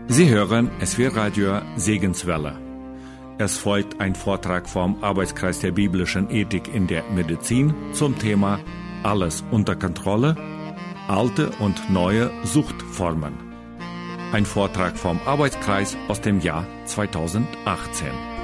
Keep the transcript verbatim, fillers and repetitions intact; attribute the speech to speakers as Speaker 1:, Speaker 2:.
Speaker 1: Sie hören S W R-Radio Segenswelle. Es folgt ein Vortrag vom Arbeitskreis der biblischen Ethik in der Medizin zum Thema Alles unter Kontrolle, alte und neue Suchtformen. Ein Vortrag vom Arbeitskreis aus dem Jahr zweitausendachtzehn.